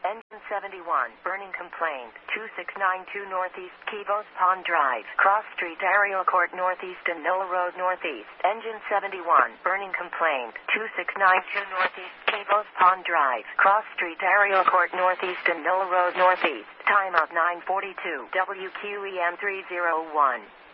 Engine 71, burning complaint, 2692 Northeast Kivos Pond Drive, Cross Street, Ariel Court Northeast and Nola Road Northeast. Engine 71, burning complaint, 2692 Northeast Kivos Pond Drive, Cross Street, Ariel Court Northeast and Nola Road Northeast. Timeout 9:42, WQEM 301.